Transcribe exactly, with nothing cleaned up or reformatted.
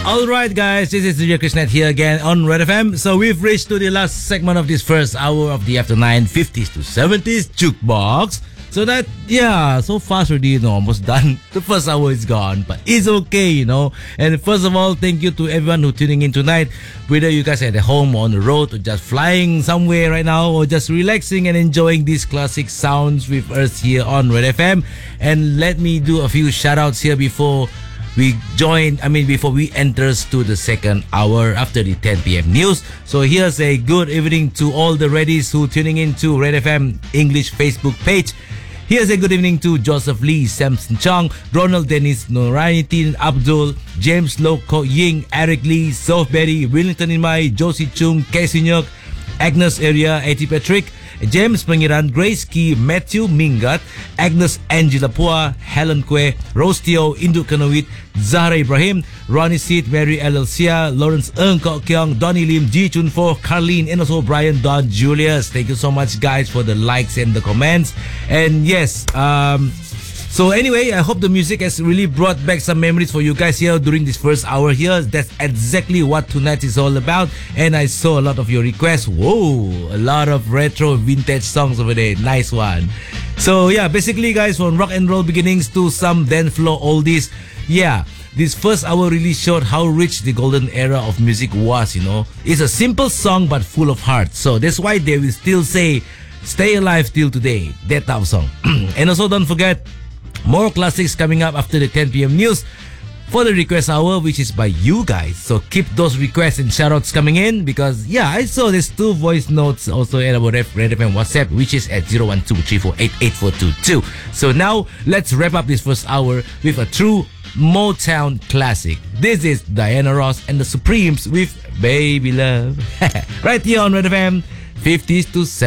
Alright guys, this is D J Krishnet here again on Red F M. So we've reached to the last segment of this first hour of the After nine fifties to seventies Jukebox. So that, yeah, so fast already, you know, almost done. The first hour is gone, but it's okay, you know. And first of all, thank you to everyone who tuning in tonight. Whether you guys are at home, on the road, or just flying somewhere right now, or just relaxing and enjoying these classic sounds with us here on Red F M. And let me do a few shout outs here before we join, I mean, before we enters to the second hour after the ten p.m. news. So here's a good evening to all the Reddies who tuning in to Red F M English Facebook page. Here's a good evening to Joseph Lee, Samson Chong, Ronald Dennis, Noranitin Abdul, James Loko Ying, Eric Lee, Soph Berry, Willington Imai, Josie Chung, Casey Nyok, Agnes Area, Eti Patrick, James Pangiran, Grace Key, Matthew Mingat, Agnes Angela Pua, Helen Kwe, Rose Teo, Indu Kanawit, Zahra Ibrahim, Ronnie Seat, Mary L L Sia, Lawrence Ng Kok Kyong, Donnie Lim, Ji Chun Fo, Carlene, and also Brian Don Julius. Thank you so much, guys, for the likes and the comments. And yes, um, so anyway, I hope the music has really brought back some memories for you guys here during this first hour here. That's exactly what tonight is all about. And I saw a lot of your requests. Whoa, a lot of retro vintage songs over there. Nice one. So yeah, basically guys, from rock and roll beginnings to some dance floor oldies. Yeah, this first hour really showed how rich the golden era of music was, you know. It's a simple song but full of heart. So that's why they will still say, stay alive till today. That type of song. And also don't forget, more classics coming up after the ten p.m. news for the request hour, which is by you guys. So keep those requests and shoutouts coming in, because yeah, I saw there's two voice notes also at our Red F M WhatsApp, which is at zero one two three four eight eight four two two. So now let's wrap up this first hour with a true Motown classic. This is Diana Ross and the Supremes with Baby Love. Right here on Red F M, fifties to seventies.